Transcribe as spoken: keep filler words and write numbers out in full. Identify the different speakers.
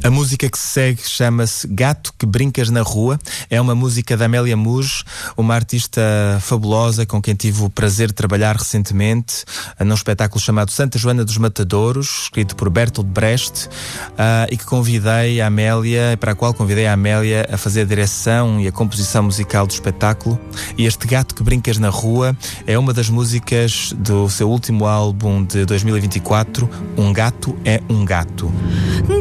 Speaker 1: A música que se segue chama-se Gato que Brincas na Rua. É uma música da Amélia Muge, uma artista fabulosa com quem tive o prazer de trabalhar recentemente num espetáculo chamado Santa Joana dos Matadouros, escrito por Bertolt Brecht, uh, e que convidei a Amélia, para a qual convidei a Amélia a fazer a direção e a composição musical do espetáculo. E este Gato que Brincas na Rua é uma das músicas do seu último álbum de dois mil e vinte e quatro, Um Gato é um Gato.